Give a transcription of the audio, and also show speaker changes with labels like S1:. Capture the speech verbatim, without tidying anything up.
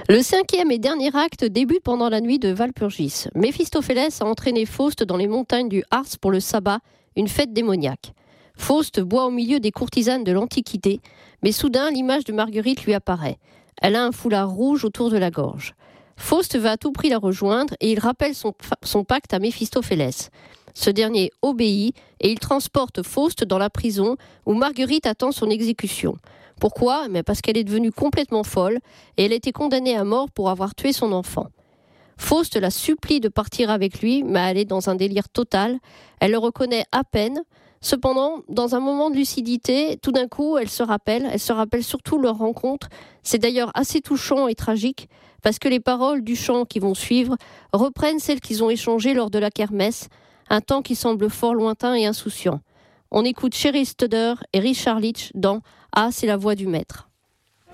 S1: Le cinquième et dernier acte débute pendant la nuit de Walpurgis. Méphistophélès a entraîné Faust dans les montagnes du Harz pour le sabbat, une fête démoniaque. Faust boit au milieu des courtisanes de l'Antiquité, mais soudain l'image de Marguerite lui apparaît. Elle a un foulard rouge autour de la gorge. Faust va à tout prix la rejoindre et il rappelle son, son pacte à Méphistophélès. Ce dernier obéit et il transporte Faust dans la prison où Marguerite attend son exécution. Pourquoi ? Mais parce qu'elle est devenue complètement folle et elle a été condamnée à mort pour avoir tué son enfant. Faust la supplie de partir avec lui, mais elle est dans un délire total. Elle le reconnaît à peine. Cependant, dans un moment de lucidité, tout d'un coup, elle se rappelle. Elle se rappelle surtout leur rencontre. C'est d'ailleurs assez touchant et tragique parce que les paroles du chant qui vont suivre reprennent celles qu'ils ont échangées lors de la kermesse, un temps qui semble fort lointain et insouciant. On écoute Cheryl Studer et Richard Leach dans « Ah, c'est la voix du maître ».